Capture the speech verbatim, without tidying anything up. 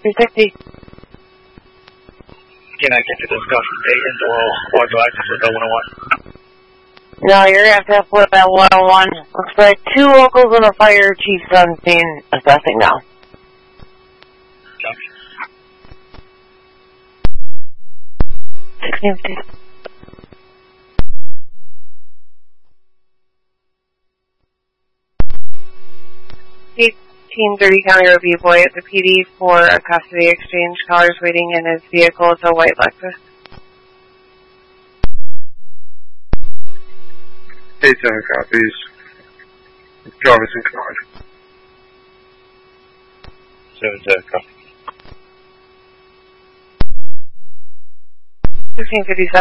three sixty. Can I get to discuss Dayton's oral audio access with one oh one? No, you're going to have to flip that one oh one. Looks like two locals and a fire chief's on scene assessing now. Copy. sixteen fifty. eighteen thirty County Road B boy at the P D for a custody exchange. Caller's waiting in his vehicle. It's a white Lexus. eight seven copies. Jarvis and Clyde. seven seven copy. fifteen fifty-seven.